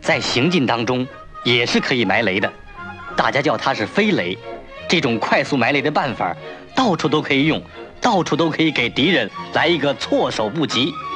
在行进当中也是可以埋雷的，大家叫它是飞雷。这种快速埋雷的办法，到处都可以用，到处都可以给敌人来一个措手不及。